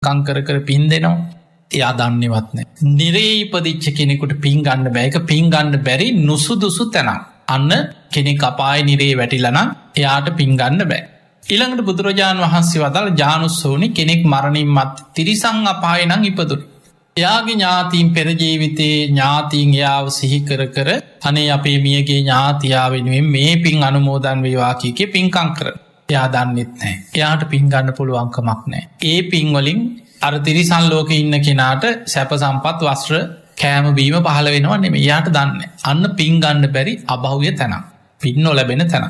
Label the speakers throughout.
Speaker 1: කංකර කර පින් දෙනවා. එයා දන්නේවත් නැහැ. නිරේ ඉපදිච්ච කෙනෙකුට පින් ගන්න බෑ. ඒක පින් ගන්න බැරි නුසුදුසු තැනක්. අන්න කෙනෙක් අපායේ නිරේ වැටිලා නම් එයාට පින් ගන්න බෑ. ඊළඟට බුදුරජාණන් වහන්සේ වදාළ ජානුස්සෝනි කෙනෙක් මරණින් මත්තේ තිරිසන් අපායේ නම් ඉපදුණා. එයාගේ ඥාතීන් පෙර ජීවිතේ ඥාතීන් එයාව සිහි කර කර අනේ අපේ මියගේ ඥාතියා වෙනුවෙන් මේ පින් අනුමෝදන් වේවා කිය පින්කම් කරන. එයා දන්නෙත් නැහැ. එයාට පින් ගන්න පුළුවන්කමක් නැහැ. ඒ පින් වලින් අර තිරිසන් ලෝකේ ඉන්න කෙනාට සැප සම්පත් වස්ත්‍ර කෑම බීම පහළ වෙනව නෙමෙයි. එයාට දන්නේ. අන්න පින් ගන්න බැරි අභෞවිය තැනක්. පින් නොලැබෙන තැනක්.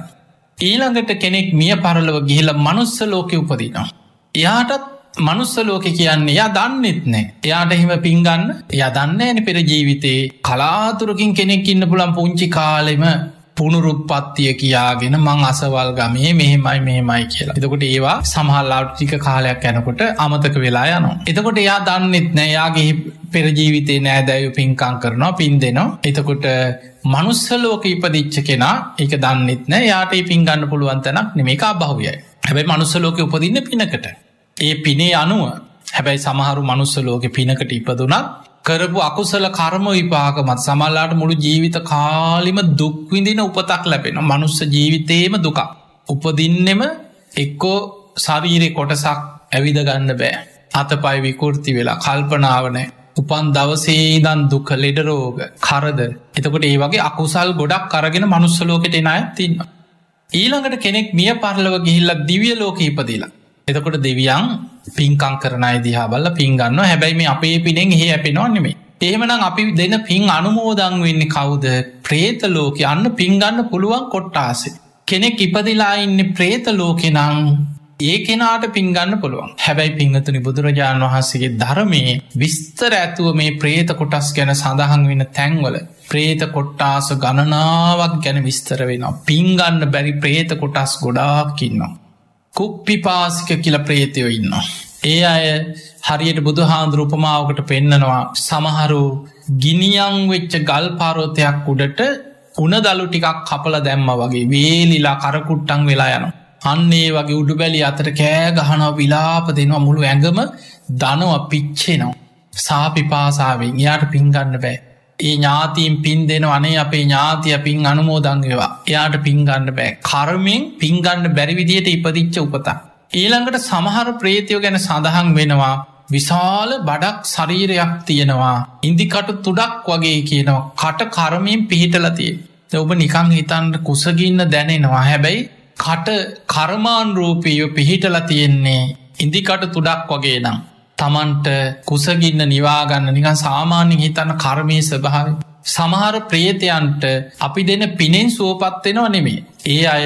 Speaker 1: ඊළඟට කෙනෙක් මිය පරලොව ගිහිල්ලා මනුස්ස ලෝකේ උපදිනවා. එයාටත් මනුස්ස ලෝකේ කියන්නේ එයා දන්නෙත් නැහැ. එයාට එහෙම පින් ගන්න එයා දන්නේ නැහැනේ පෙර ජීවිතේ කලාතුරකින් කෙනෙක් ඉන්න පුළුවන් පුංචි කාලෙම පුනරුත්පත්තිය කියාගෙන මං අසවල් ගමේ මෙහෙමයි කියලා. එතකොට ඒවා සමහරවිට ටික කාලයක් යනකොට අමතක වෙලා යනවා. එතකොට එයා දන්නෙත් නෑ එයාගේ පෙර ජීවිතේ නෑදෑයෝ පින්කම් කරනවා පින් දෙනවා. එතකොට මනුස්ස ලෝකෙ ඉපදිච්ච කෙනා ඒක දන්නෙත් නෑ. එයාට ඒ පින් ගන්න පුළුවන් තැනක් නෙමෙයි. ඒක අභෞවියයි. හැබැයි මනුස්ස ලෝකෙ උපදින්න පිනකට. ඒ පිනේ අනුව හැබැයි සමහරු මනුස්ස ලෝකෙ පිනකට ඉපදුනත් කරපු අකුසල කර්ම විපාක මත සමහරලාට මුළු ජීවිත කාලෙම දුක් විඳින උපතක් ලැබෙනවා. මනුස්ස ජීවිතේම දුකක්. උපදින්නෙම එක්කෝ ශරීරේ කොටසක් ඇවිද ගන්න බෑ. අතපය විකෘති වෙලා කල්පනාව නැහැ. උපන් දවසේ ඉඳන් දුක ලෙඩ රෝග කරදර. එතකොට ඒ වගේ අකුසල් ගොඩක් අරගෙන මනුස්ස ලෝකෙට එන අයත් ඉන්නවා. ඊළඟට කෙනෙක් මිය පරලොව ගිහිල්ලා දිව්‍ය ලෝකෙ ඉපදිලා. එතකොට දෙවියන් පින්කම් කරන අය දිහා බලලා පින් ගන්නවා. හැබැයි මේ අපේ පිනෙන් එහෙ යැපෙනව නෙමෙයි. එහෙමනම් අපි දෙන පින් අනුමෝදන් වෙන්නේ කවුද? പ്രേත ලෝකේ. අන්න පින් ගන්න පුළුවන් කොට්ටාසේ. කෙනෙක් ඉපදිලා ඉන්නේ പ്രേත ලෝකේ නම් ඒ කෙනාට පින් ගන්න පුළුවන්. හැබැයි පින්වතුනි බුදුරජාණන් වහන්සේගේ ධර්මයේ විස්තර ඇතුව මේ പ്രേත කොටස් ගැන සඳහන් වෙන තැන්වල പ്രേත කොට්ටාස ගණනාවක් ගැන විස්තර වෙනවා. පින් ගන්න බැරි പ്രേත කොටස් ගොඩාක් ඉන්නවා. කුප්පිපාසික කියලා ප්‍රේතයෝ ඉන්නවා. ඒ අය හරියට බුදුහාඳුරු උපමාවකට පෙන්නනවා. සමහරු ගිනියම් වෙච්ච ගල් පර්වතයක් උඩට උණදලු ටිකක් කපලා දැම්මා වගේ වේලිලා කරකුට්ටම් වෙලා යනවා. අන්න ඒ වගේ උඩුබැලි අතර කෑ ගහනවා විලාප දෙනවා මුළු ඇඟම දනවා පිච්චෙනවා. සාපිපාසාවෙන් එයාට පින් ගන්න බෑ. ඒ ඥාතීන් පින් දෙනවා අනේ අපේ ඥාතිය පින් අනුමෝදන් වේවා. එයාට පින් ගන්න බෑ. කර්මෙන් පින් ගන්න බැරි විදියට ඉපදිච්ච උපතක්. ඊළඟට සමහර ප්‍රේතයෝ ගැන සඳහන් වෙනවා. විශාල බඩක් ශරීරයක් තියෙනවා. ඉන්දිකටු තුඩක් වගේ කියනවා. කට කර්මයෙන් පිහිටලා තියෙනවා. ඔබ නිකන් හිතන්න කුසගින්න දැනෙනවා. හැබැයි කට කර්මානුරූපීව පිහිටලා තියෙන්නේ ඉන්දිකටු තුඩක් වගේ නම් තමන්ට කුසගින්න නිවාගන්න නිකන් සාමාන්‍යයෙන් හිතන්න කර්මයේ ස්වභාවය. සමහර ප්‍රේතයන්ට අපි දෙන පිනෙන් සුවපත් වෙනව නෙමෙයි. ඒ අය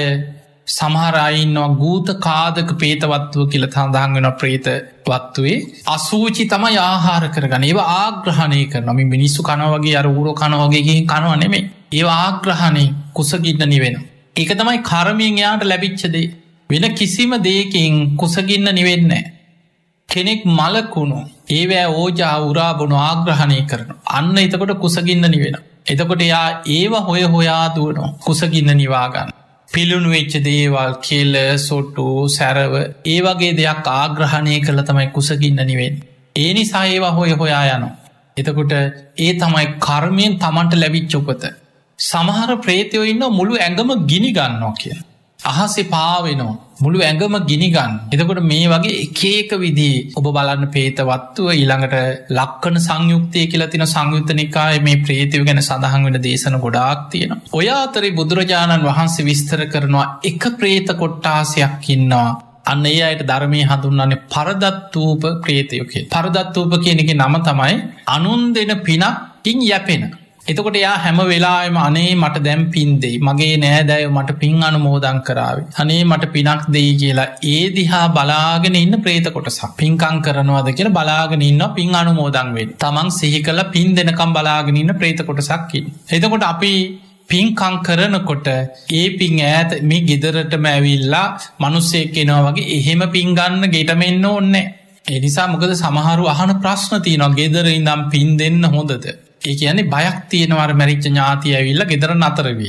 Speaker 1: සමහර අය ඉන්නවා ගූත කාදක പ്രേතවත්ව කියලා සඳහන් වෙනවා. പ്രേත වත්තුවේ අසූචි තමයි ආහාර කරගන්න. ඒවා ආග්‍රහණය කරනවා. මේ මිනිස්සු කනවා වගේ අර ඌරෝ කනවා වගේ ගිහින් කනවා නෙමෙයි. ඒවා ආග්‍රහණය කුසගින්න නිවෙනවා. ඒක තමයි කර්මයෙන් එයාට ලැබිච්ච දේ. වෙන කිසිම දෙයකින් කුසගින්න නිවෙන්නේ නැහැ. කෙනෙක් මලකුණු ඒවැ ඕජා උරාබුණු ආග්‍රහණය කරන අන්න එතකොට කුසගින්න නිවෙන. එතකොට යා ඒව හොය හොයා දුවනවා කුසගින්න නිවාගන්න. පිළුණු වෙච්ච දේවල් කෙල සොට්ටු සැරව ඒ වගේ දෙයක් ආග්‍රහණය කළ තමයි කුසගින්න නිවෙන්. ඒ නිසා ඒවා හොය හොයා යනවා. එතකොට ඒ තමයි කර්මයෙන් තමන්ට ලැබිච්ච උපත. සමහර ප්‍රේතයෝ ඉන්න මුළු ඇඟම ගිනි ගන්නවා කියලා. අහසේ පාවෙනවා මුළු ඇඟම ගිනිගන්න. එතකොට මේ වගේ එක එක විදිහේ ඔබ බලන්න പ്രേතවත්තුව ඊළඟට ලක්කන සංයුක්තය කියලා තියෙන සංයුත්ත නිකායේ මේ പ്രേතයෝ ගැන සඳහන් වෙන දේශන ගොඩාක් තියෙනවා. ඔය අතරේ බුදුරජාණන් වහන්සේ විස්තර කරනවා එක പ്രേත කොට්ටාසයක් ඉන්නවා. අන්න ඒ අයට ධර්මයේ හඳුන්වන්නේ පරදත්තූප പ്രേතයෝ කියලා. පරදත්තූප කියන එකේ නම තමයි අනුන් දෙන පිනකින් යැපෙන. එතකොට යා හැම වෙලාවෙම අනේ මට දැන් පින් දෙයි. මගේ නෑදෑයෝ මට පින් අනුමෝදන් කරાવી. අනේ මට පිනක් දෙයි කියලා ඒ දිහා බලාගෙන ඉන්න പ്രേත කොටසක්. පින්කම් කරනවද කියලා බලාගෙන ඉන්නවා පින් අනුමෝදන් වෙන්න. තමන් සිහි කළා පින් දෙනකම් බලාගෙන ඉන්න പ്രേත කොටසක් ඉන්නවා. එතකොට අපි පින්කම් කරනකොට ඒ පින් ඈත මේ ගෙදරටම ඇවිල්ලා මිනිස්සෙක් එනවා වගේ එහෙම පින් ගන්න ගෙටම එන්න ඕනේ නැහැ. ඒ නිසා මොකද සමහරු අහන ප්‍රශ්න තියෙනවා ගෙදර ඉඳන් පින් දෙන්න හොඳද? ඒ කියන්නේ බයක් තියෙනවා අර මැරිච්ච ඥාතිය ඇවිල්ලා ගෙදර නතර වෙයි.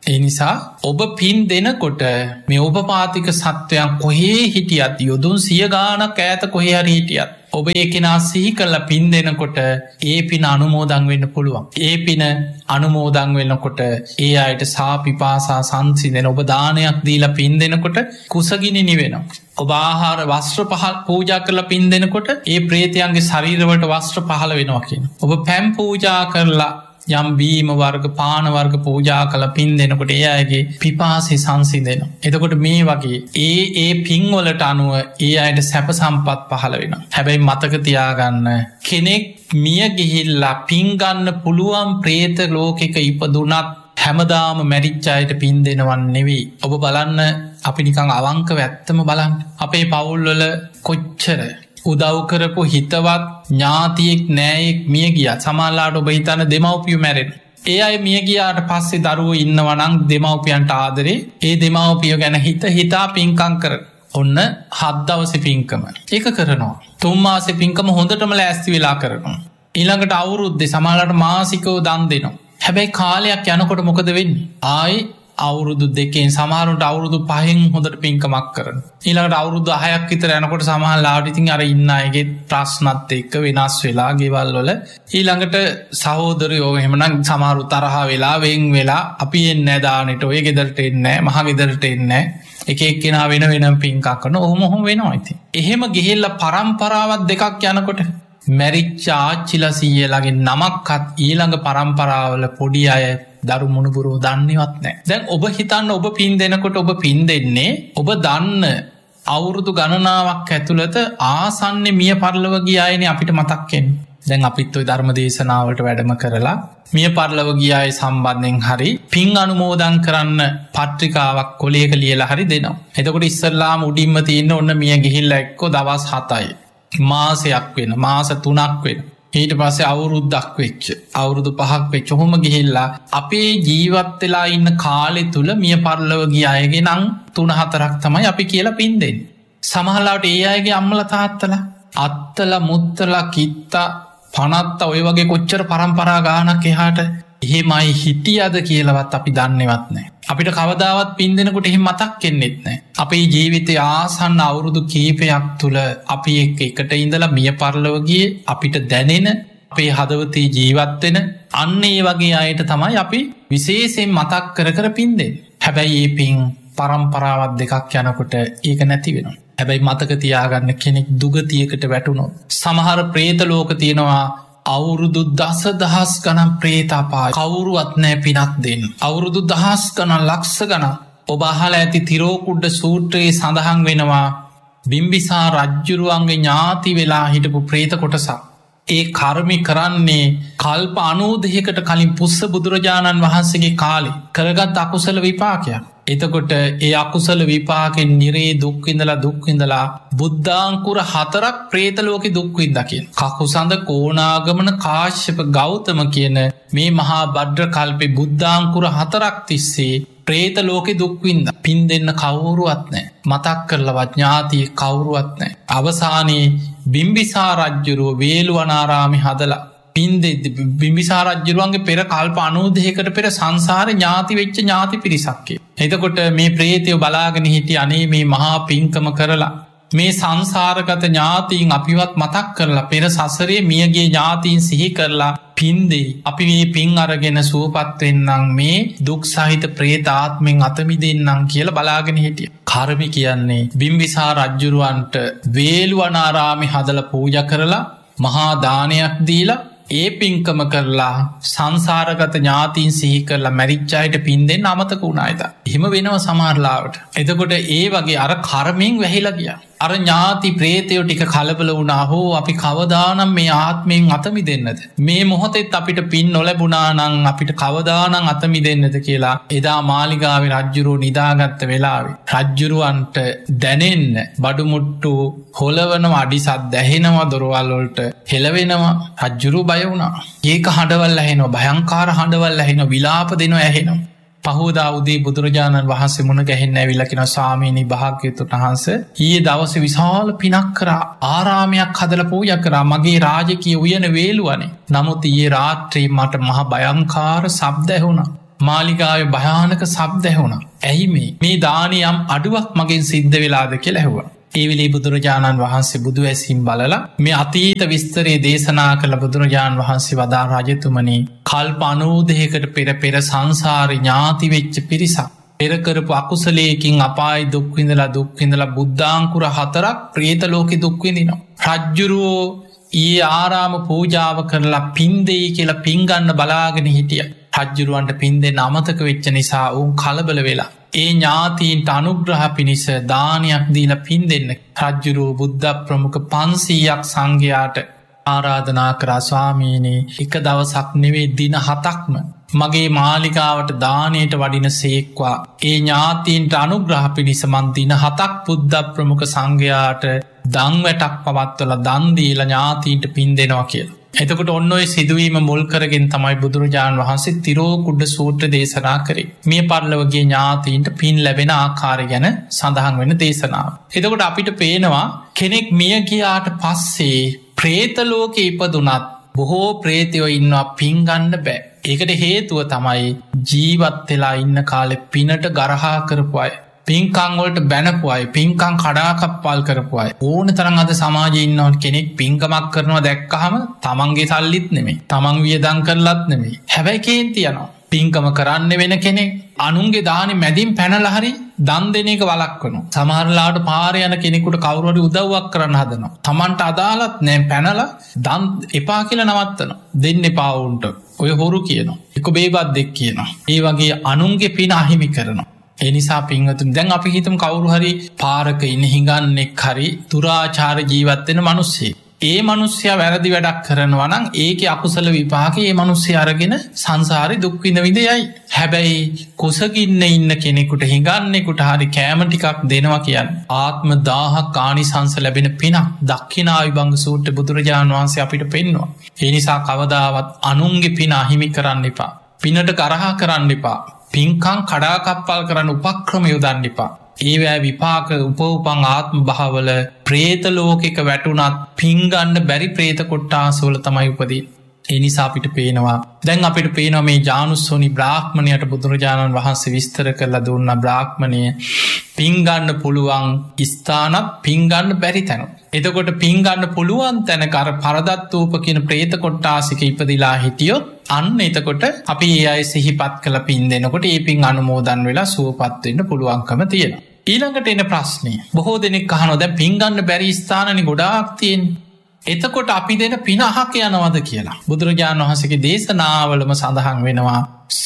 Speaker 1: ඒ නිසා ඔබ පින් දෙනකොට මේ උපපාතික සත්වයන් කොහේ හිටියත් යොදුන් 100 ගාණක් ඈත කොහේ හරි හිටියත් ඔබ ඒ කෙනා සිහි කරලා පින් දෙනකොට ඒ පින අනුමෝදන් වෙන්න පුළුවන්. ඒ පින අනුමෝදන් වෙනකොට ඒ අයට සාපිපාසා සංසිඳෙන ඔබ දානයක් දීලා පින් දෙනකොට කුසගිනි නිවෙනවා. ඔබ ආහාර වස්ත්‍ර පහල් පූජා කරලා පින් දෙනකොට ඒ ප්‍රේතයන්ගේ ශරීරවලට වස්ත්‍ර පහළ වෙනවා කියන. ඔබ පැම් පූජා කරලා යම් බීම වර්ග පාන වර්ග පූජා කළ පින් දෙනකොට ඒ අයගේ පිපාසය සංසිඳෙනවා. එතකොට මේ වගේ ඒ පින්වලට අනුව ඒ අයට සැප සම්පත් පහළ වෙනවා. හැබැයි මතක තියාගන්න කෙනෙක් මිය ගිහිල්ලා පින් ගන්න පුළුවන් ප්‍රේත ලෝකෙක ඉපදුනත් හැමදාම මැරිච්ච අයට පින් දෙනවන් නෙවෙයි. ඔබ බලන්න අපි නිකන් අවංකව ඇත්තම බලන්න. අපේ පවුල්වල කොච්චර උදව් කරපු හිතවත් ඥාතියෙක් නෑයෙක් මිය ගියා. සමහරලාට ඔබ හිතන දෙමව්පියෝ මැරෙන. ඒ අය මිය ගියාට පස්සේ දරුවෝ ඉන්නවා නම් දෙමව්පියන්ට ආදරේ ඒ දෙමව්පියෝ ගැන හිතා පින්කම් කරන. ඔන්න 7 දවසේ පින්කම. ඒක කරනවා. 3 මාසේ පින්කම හොඳටම ලෑස්ති වෙලා කරනවා. ඊළඟට අවුරුද්දේ සමහරලාට මාසිකව දන් දෙනවා. හැබැයි කාලයක් යනකොට මොකද වෙන්නේ? ආයි අවුරුදු 2කින් සමහරුන්ට අවුරුදු 5න් හොඳට පින්කමක් කරන. ඊළඟට අවුරුදු 6ක් විතර යනකොට සමහරලාට ඉතින් අර ඉන්න අයගේ ප්‍රශ්නත් එක්ක වෙනස් වෙලා ගෙවල් වල ඊළඟට සහෝදරයෝ එහෙමනම් සමහරු තරහ වෙලා වෙන් වෙලා අපි එන්නේ නැහැ දානෙට ඔය ගෙදරට එන්නේ නැහැ මහ ගෙදරට එන්නේ නැහැ එක එක්කෙනා වෙන වෙනම පින්කම් කරන ඔහොම වෙනවා ඉතින්. එහෙම ගිහිල්ලා පරම්පරාවක් දෙකක් යනකොට මැරිච්ච ආච්චිලා සීයලාගේ නමක්වත් ඊළඟ පරම්පරාවල පොඩි අය දරු මුණුබුරෝ දන්නේවත් නැහැ. දැන් ඔබ හිතන්න ඔබ පින් දෙනකොට ඔබ පින් දෙන්නේ ඔබ දන්න අවුරුදු ගණනාවක් ඇතුළත ආසන්නේ මිය පරලොව ගිය අයනේ අපිට මතක් වෙන්නේ. දැන් අපිත් ওই ධර්ම දේශනාවලට වැඩම කරලා මිය පරලොව ගිය අය සම්බන්ධයෙන් හරි පින් අනුමෝදන් කරන්න පත්‍රිකාවක් කොලයක ලියලා හරි දෙනවා. එතකොට ඉස්සල්ලාම උඩින්ම තියෙන ඔන්න මිය ගිහිල්ලා එක්ක දවස් 7යි. මාසයක් වෙන මාස 3ක් වෙන ඊට පස්සේ අවුරුද්දක් වෙච්ච අවුරුදු 5ක් වෙච්ච ඔහොම ගිහිල්ලා අපේ ජීවත් වෙලා ඉන්න කාලෙ තුල මිය පරලොව ගිය අයගේ නම් 3-4ක් තමයි අපි කියලා පින් දෙන්නේ. සමහරවිට ඒ අයගේ අම්මලා තාත්තලා අත්තලා මුත්තලා කිත්තා පනත්තා ඔය වගේ කොච්චර පරම්පරා ගානක් එහාට එහෙමයි හිටියද කියලාවත් අපි දන්නේවත් නැහැ. අපිට කවදාවත් පින් දෙනකොට එහෙම මතක් වෙන්නෙත් නැහැ. අපේ ජීවිතයේ ආසන්න අවුරුදු කීපයක් තුල අපි එකට ඉඳලා මිය පරලොව ගියේ අපිට දැනෙන අපේ හදවතේ ජීවත් වෙන අන්න ඒ වගේ අයට තමයි අපි විශේෂයෙන් මතක් කර කර පින් දෙන්නේ. හැබැයි මේ පින් පරම්පරාවක් දෙකක් යනකොට ඒක නැති වෙනවා. හැබැයි මතක තියාගන්න කෙනෙක් දුගතියකට වැටුණොත් සමහර പ്രേත ලෝක තියෙනවා අවුරුදු 10,000 ගණන් പ്രേත අපාය කවුරුවත් නැහැ පිනක් දෙන්න. අවුරුදු 10,000 ගණන් ලක්ෂ ගණන් ඔබ අහලා ඇති තිරෝකුඩ සූත්‍රයේ සඳහන් වෙනවා බිම්බිසාර රජුරුවන්ගේ ඥාති වෙලා හිටපු പ്രേත කොටසක්. ඒ කර්මي කරන්නේ කල්ප 92කට කලින් පුස්ස බුදුරජාණන් වහන්සේගේ කාලේ කරගත් අකුසල විපාකයක්. එතකොට ඒ අකුසල විපාකෙන් නිරේ දුක් විඳලා බුද්ධාංකුර 4ක් പ്രേත ලෝකේ දුක් විඳා කියන. කකුසඳ කෝණාගමන කාශ්‍යප ගෞතම කියන මේ මහා භද්‍ර කල්පේ බුද්ධාංකුර 4ක් තිස්සේ പ്രേත ලෝකේ දුක් විඳා. පින් දෙන්න කවුරුවත් නැහැ. මතක් කරලා ඥාති කවුරුවත් නැහැ. අවසානයේ බිම්බිසාර රජුරුව වේළුවනාරාමේ හදලා පින් දෙද්දි බිම්බිසාර රජුරුවන්ගේ පෙර කල්ප 92කට පෙර සංසාරේ ඥාති වෙච්ච ඥාති පිරිසක්. එතකොට මේ ප්‍රේතයෝ බලාගෙන හිටියේ අනේ මේ මහා පින්කම කරලා මේ සංසාරගත ඥාතීන් අපිවත් මතක් කරලා පෙර සසරේ මියගේ ඥාතීන් සිහි කරලා පින් දෙයි. අපි මේ පින් අරගෙන සුවපත් වෙන්නම් මේ දුක් සහිත പ്രേත ආත්මෙන් අත මිදෙන්නම් කියලා බලාගෙන හිටියා. කර්මي කියන්නේ බිම්බිසාර රජුරවන්ට වේළුවනාරාමේ හදලා පූජා කරලා මහා දානයක් දීලා ඒ පින්කම කරලා සංසාරගත ඥාතීන් සිහි කරලා මැරිච්ච අයට පින් දෙන්න අමතක වුණා එදා. එහෙම වෙනවා සමහරලාවට. එතකොට ඒ වගේ අර කර්මෙන් වැහිලා ගියා. අර ඥාති ප්‍රේතයෝ ටික කලබල වුණා. හෝ අපි කවදානම් මේ ආත්මයෙන් අත මිදෙන්නද? මේ මොහොතෙත් අපිට පින් නොලැබුණා නම් අපිට කවදානම් අත මිදෙන්නද කියලා එදා මාලිගාවේ රජුරෝ නිදාගත්ත වෙලාවේ රජුරවන්ට දැනෙන්න බඩුමුට්ටු හොලවනවා අඩිසත් ඇහෙනවා දොරවල් වලට හෙලවෙනවා. රජුරෝ බය වුණා. ඒක හඬවල් ඇහෙනවා භයංකාර හඬවල් ඇහෙනවා විලාප දෙනවා ඇහෙනවා. පහෝදා උදේ බුදුරජාණන් වහන්සේ මුණ ගැහෙන්න ඇවිල්ලා කියනවා ස්වාමීනි භාග්‍යවතුන් වහන්සේ ඊයේ දවසේ විශාල පිනක් කරා ආරාමයක් හදලා පූජා කරා මගේ රාජකීය උයන වේලුවනේ. නමුත් ඊයේ රාත්‍රියේ මට මහ භයංකාර ශබ්ද ඇහුණා. මාලිගාවේ භයානක ශබ්ද ඇහුණා. ඇයි මේ දානියම් අඩුවක් මගෙන් සිද්ධ වෙලාද කියලා ඇහුවා. ඒ වෙලේ බුදුරජාණන් වහන්සේ බුදු ඇසින් බලලා මේ අතීත විස්තරයේ දේශනා කළ බුදුරජාණන් වහන්සේ වදා රජතුමනි කල්ප 92කට පෙර සංසාරේ ඥාති වෙච්ච පිරිසක් පෙර කරපු අකුසලයකින් අපායි දුක් විඳලා බුද්ධාංකුර 4ක් ප්‍රේත ලෝකේ දුක් විඳිනවා. රජ්ජුරුවෝ ඊ ආරාම පූජාව කරලා පින් දෙයි කියලා පින් ගන්න බලාගෙන හිටියා. රජ්ජුරුවන්ට පින් දෙන්න අමතක වෙච්ච නිසා උන් කලබල වෙලා ඒ ඥාතීන්ට අනුග්‍රහ පිණිස දානයක් දීලා පින් දෙන්න රජ්ජුරුවෝ බුද්ධ ප්‍රමුඛ 500ක් සංඝයාට ආරාධනා කරා ස්වාමීනි එක දවසක් නෙවෙයි දින 7ක්ම මගේ මාලිගාවට දානයට වඩින සේක්වා ඒ ඥාතීන්ට අනුග්‍රහ පිණිස මන් දින 7ක් බුද්ධ ප්‍රමුඛ සංඝයාට දන් වැටක් පවත්වලා දන් දීලා ඥාතීන්ට පින් දෙනවා කියලා. එතකොට ඔන්න ඔය සිදුවීම මුල් කරගෙන තමයි බුදුරජාණන් වහන්සේ තිරෝකුඩ සූත්‍ර දේශනා කරේ. මේ පරලොවගේ ඥාතීන්ට පින් ලැබෙන ආකාරය ගැන සඳහන් වෙන දේශනාව. එතකොට අපිට පේනවා කෙනෙක් මිය ගියාට පස්සේ ප්‍රේත ලෝකෙ ඉපදුනත් බොහෝ ප්‍රේතයෝ ඉන්නවා පින් ගන්න බෑ. ඒකට හේතුව තමයි ජීවත් වෙලා ඉන්න කාලේ පිනට ගරහා කරපු අය. පින්කං වලට බැනපු අය, පින්කං කඩාකප්පල් කරපු අය. ඕන තරම් අද සමාජයේ ඉන්නව කෙනෙක් පින්කමක් කරනවා දැක්කහම තමන්ගේ සල්ලිත් නෙමෙයි, තමන් වියදම් කරලත් නෙමෙයි. හැබැයි කේන්ති යනවා. පින්කම කරන්න වෙන කෙනෙක් අනුන්ගේ දානේ මැදින් පැනලා හරි දන් දෙන එක වළක්වනවා. සමහරලාට පාරේ යන කෙනෙකුට කවුරු හරි උදව්වක් කරන්න හදනවා. තමන්ට අදාළත් නෑ පැනලා දන් එපා කියලා නවත්තනවා. දෙන්න එපා වුන්ට. ඔය හොරු කියනවා. එක බේබත් දෙක් කියනවා. ඒ වගේ අනුන්ගේ පින අහිමි කරනවා. එනිසා පින්වතුනි දැන් අපි හිතමු කවුරු හරි පාරක ඉන්න හිඟන්නෙක් හරි දුරාචාර ජීවත් වෙන මිනිස්සෙක්. ඒ මිනිස්සයා වැරදි වැඩක් කරනවා නම් ඒකේ අකුසල විපාකේ ඒ මිනිස්සයා අරගෙන සංසාරේ දුක් විඳ යයි. හැබැයි කුසගින්න ඉන්න කෙනෙකුට හිඟන්නෙකුට හරි කෑම ටිකක් දෙනවා කියන්නේ ආත්ම 1000ක් ආනිසංස ලැබෙන පිනක්. දක්ඛිනා විභංග සූත්‍ර බුදුරජාණන් වහන්සේ අපිට පෙන්වනවා. ඒ නිසා කවදාවත් අනුන්ගේ පින අහිමි කරන්න එපා. පිනට කරහා කරන්න එපා. පින්කං කඩාකප්පල් කරන්න උපක්‍රම යොදන්න එපා. ඒවැ විපාක උපවපන් ආත්ම භාවල ප්‍රේත ලෝකෙක වැටුනත් පින් ගන්න බැරි ප්‍රේත කොට්ටාසවල තමයි උපදී. ඒ නිසා අපිට පේනවා දැන් අපිට පේනවා මේ ජානුස්සෝනි බ්‍රාහ්මණයට බුදුරජාණන් වහන්සේ විස්තර කරලා දුන්න බ්‍රාහ්මණය පින් ගන්න පුළුවන් ස්ථානත් පින් ගන්න බැරි තැන. එතකොට පින් ගන්න පුළුවන් තැනක අර පරදත්තූප කියන ප්‍රේත කොට්ටාසික ඉපදිලා හිටියොත් අන්න එතකොට අපි ඒ අය සිහිපත් කළ පින් දෙනකොට ඒ පින් අනුමෝදන් වෙලා සුවපත් වෙන්න පුළුවන්කම තියෙනවා. ඊළඟට එන ප්‍රශ්නේ බොහෝ දෙනෙක් අහනවා දැන් පින් ගන්න බැරි ස්ථානනේ ගොඩාක් තියෙන්නේ. එතකොට අපි දෙන පින අහක යනවද කියලා. බුදුරජාණන් වහන්සේගේ දේශනාවලම සඳහන් වෙනවා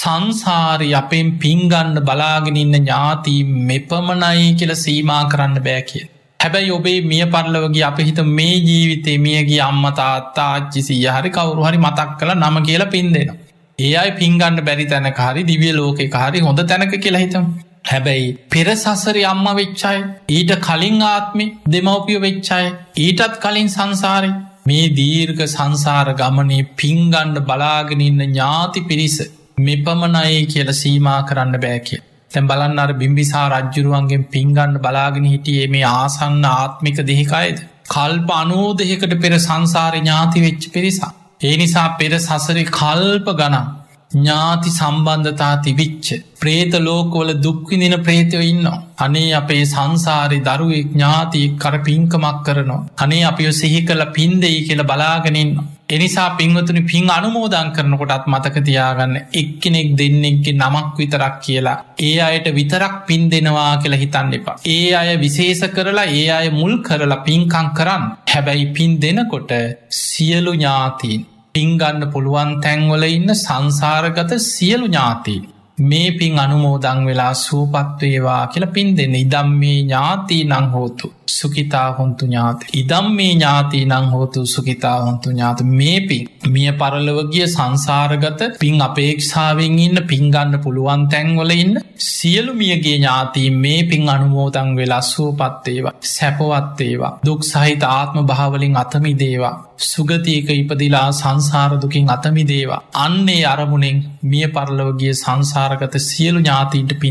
Speaker 1: සංසාරේ අපෙන් පින් ගන්න බලාගෙන ඉන්න ඥාති මෙපමණයි කියලා සීමා කරන්න බෑ කියලා. හැබැයි ඔබේ මිය පරලොවගේ අපි හිතමු මේ ජීවිතේ මියගිය අම්මා තාත්තා ආච්චි සීයා හරි කවුරු හරි මතක් කරලා නම කියලා පින් දෙනවා. ඒ අය පින් ගන්න බැරි තැනක හරි දිව්‍ය ලෝකයක හරි හොඳ තැනක කියලා හිතමු. හැබැයි පෙර සසරේ අම්මා වෙච්ච අය, ඊට කලින් ආත්මේ දෙමව්පියෝ වෙච්ච අය, ඊටත් කලින් සංසාරේ මේ දීර්ඝ සංසාර ගමනේ පින් ගන්න බලාගෙන ඉන්න ඥාති පිරිස මෙපමණයි කියලා සීමා කරන්න බෑ කියලා. දැන් බලන්න අර බිම්බිසාර රජුරුවන්ගෙන් පින් ගන්න බලාගෙන හිටියේ මේ ආසන්න ආත්මික දෙහිකයද කල්ප 92කට පෙර සංසාරේ ඥාති වෙච්ච පිරිසක්. ඒ නිසා පෙර සසරේ කල්ප ගණන් ඥාති සම්බන්ධතා තිබිච්ච ප්‍රේත ලෝකවල දුක් විඳින ප්‍රේතයෝ ඉන්නවා. අනේ අපේ සංසාරේ දරුවෙක් ඥාතියෙක් කර පින්කමක් කරනවා. අනේ අපිව සිහි කරලා පින් දෙයි කියලා බලාගෙන ඉන්නවා. එනිසා පින්වතුනි පින් අනුමෝදන් කරනකොටත් මතක තියාගන්න එක්කෙනෙක් දෙන්නෙක්ගේ නමක් විතරක් කියලා ඒ අයට විතරක් පින් දෙනවා කියලා හිතන්න එපා. ඒ අය විශේෂ කරලා ඒ අය මුල් කරලා පින්කම් කරන්න. හැබැයි පින් දෙනකොට සියලු ඥාතීන් පින් ගන්න පුළුවන් තැන්වල ඉන්න සංසාරගත සියලු ඥාතීන් මේ පින් අනුමෝදන් වෙලා සුවපත් වේවා කියලා පින් දෙන්න. ඉදම්මේ ඥාතීනං හෝතු සුඛිතා හොන්තු ඥාති. ඉදම්මේ ඥාතීනං හෝතු සුඛිතා හොන්තු ඥාති. මේ පින් මිය පරලොව ගිය සංසාරගත පින් අපේක්ෂාවෙන් ඉන්න පින් ගන්න පුළුවන් තැන්වල ඉන්න සියලු මියගේ ඥාතීන් මේ පින් අනුමෝදන් වෙලා සුවපත් වේවා, සැපවත් වේවා, දුක් සහිත ආත්ම භාවලින් අත මිදේවා, සුගතියක ඉපදිලා සංසාර දුකින් අත මිදේවා. අන්නේ අරමුණෙන් මිය පරලොව ගිය සංසාරගත සියලු ඥාතීන්ට පින් දෙන්න.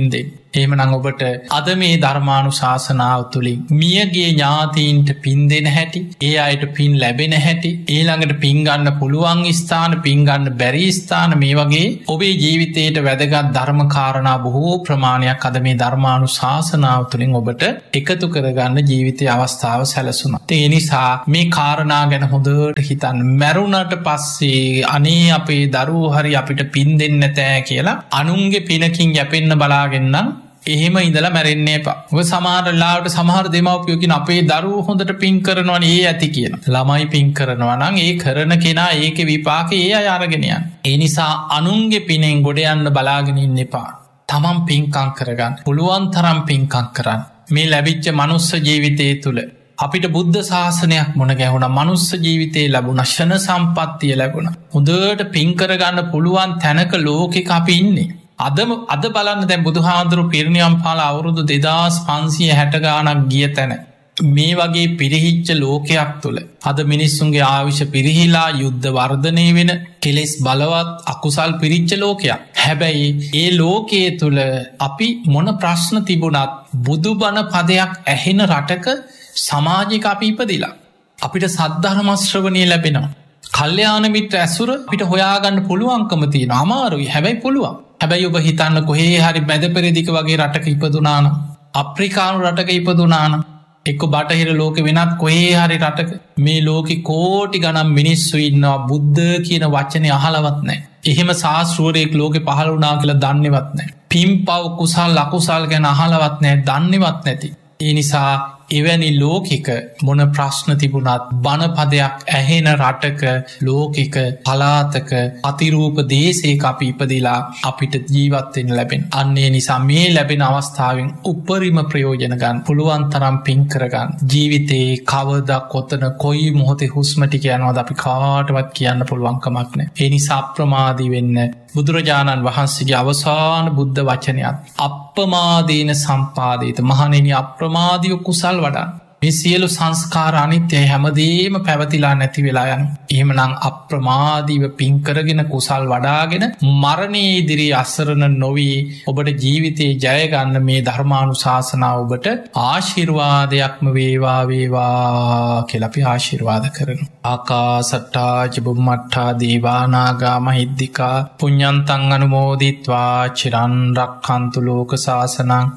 Speaker 1: එහෙමනම් ඔබට අද මේ ධර්මානුශාසනාව තුළින් මියගේ ඥාතීන්ට පින් දෙන හැටි, ඒ අයට පින් ලැබෙන හැටි, ඊළඟට පින් ගන්න පුළුවන් ස්ථාන, පින් ගන්න බැරි ස්ථාන, මේ වගේ ඔබේ ජීවිතයට වැදගත් ධර්ම කාරණා බොහෝ ප්‍රමාණයක් අද මේ ධර්මානුශාසනාව තුළින් ඔබට එකතු කරගන්න ජීවිතයේ අවස්ථාව සැලසුණා. ඒ නිසා මේ කාරණා ගැන හොඳට හිතන්න. මැරුණට පස්සේ අනේ අපේ දරුවෝ හරි අපිට පින් දෙන්න නැතෑ කියලා අනුන්ගේ පිනකින් යැපෙන්න බලාගෙන්නම් එහෙම ඉඳලා මැරෙන්නේ එපා. ඔය සමහර වෙලාවට සමහර දෙමව්පියෝ කියන අපේ දරුවෝ හොඳට පින් කරනවනේ ඒ ඇති කියන. ළමයි පින් කරනවා නම් ඒ කරන කෙනා ඒකේ විපාකේ ඒ අය අරගෙන යන. ඒ නිසා අනුන්ගේ පිනෙන් ගොඩ යන්න බලාගෙන ඉන්න එපා. තමන් පින්කම් කරගන්න. පුළුවන් තරම් පින්කම් කරන්න. මේ ලැබිච්ච මනුස්ස ජීවිතය තුළ අපිට බුද්ධ ශාසනයක් මුණ ගැහුණා. මනුස්ස ජීවිතේ ලැබුණා. ක්ෂණ සම්පත්තිය ලැබුණා. හොඳට පින් කරගන්න පුළුවන් තැනක ලෝකෙක අපි ඉන්නේ. අද බලන්න දැන් බුදුහාඳුරු පිරිනිවන් පාලා අවුරුදු 2560 ගානක් ගිය තැන මේ වගේ පිරිහිච්ච ලෝකයක් තුළ අද මිනිස්සුන්ගේ ආයුෂ පිරිහිලා යුද්ධ වර්ධනය වෙන කෙලෙස් බලවත් අකුසල් පිරිච්ච ලෝකයක්. හැබැයි ඒ ලෝකයේ තුළ අපි මොන ප්‍රශ්න තිබුණත් බුදුබණ පදයක් ඇහෙන රටක සමාජික අපි ඉපදිලා. අපිට සද්ධර්ම ශ්‍රවණය ලැබෙනවා. කල්යාණ මිත්‍ර ඇසුර අපිට හොයාගන්න පුළුවන්කම තියෙනවා. අමාරුයි හැබැයි පුළුවන්. හැබැයි ඔබ හිතන්න කොහේ හරි මැද පෙරදිග වගේ රටක ඉපදුනාන, අප්‍රිකානු රටක ඉපදුනාන, එක්ක බටහිර ලෝකෙ වෙනත් කොහේ හරි රටක මේ ලෝකෙ කෝටි ගණන් මිනිස්සු ඉන්නවා බුද්ධ කියන වචනේ අහලවත් නැහැ. එහෙම ශාස්ත්‍රවරයෙක් ලෝකෙ පහළ වුණා කියලා දන්නේවත් නැහැ. පින් පව් කුසල් අකුසල් ගැන අහලවත් නැහැ, දන්නේවත් නැති. ඒ නිසා එවැනි ලෝකික මොන ප්‍රශ්න තිබුණත් බණපදයක් ඇහෙන රටක ලෝකික පලාතක අතිරූප දේශයක අපි ඉපදිලා අපිට ජීවත්වෙන් ලැබෙන. අන්නේ නිසා මේ ලැබෙන අවස්ථාවෙන් උපරිම ප්‍රයෝජන ගන්න. පුළුවන් තරම් පින් කරගන්න. ජීවිතේ කවදා කොතන කොයි මොහොතේ හුස්ම ටික යනවද අපි කාටවත් කියන්න පුළුවන් කමක් නැහැ. ඒ නිසා අප්‍රමාදී වෙන්න. බුදුරජාණන් වහන්සේගේ අවසාන බුද්ධ වචනයත් අප්‍රමාදීන සම්පාදේත. මහණෙනි අප්‍රමාදීව කුසල් වඩන්න. මේ සියලු සංස්කාර අනිත්‍යයි, හැමදේම පැවතිලා නැති වෙලා යනවා. එහෙමනම් අප්‍රමාදීව පින් කරගෙන කුසල් වඩාගෙන මරණයේ ඉදිරියේ අසරණ නොවි ඔබට ජීවිතේ ජය ගන්න මේ ධර්මානුශාසනාව ඔබට ආශිර්වාදයක්ම වේවා වේවා කියලා අපි ආශිර්වාද කරනවා. ආකාසට්ටා චුම්මට්ටා දේවා නාග මහිද්దికා පුඤ්ඤන්තං අනුමෝදිත්වා චිරන් රක්ඛන්තු ලෝක සාසනං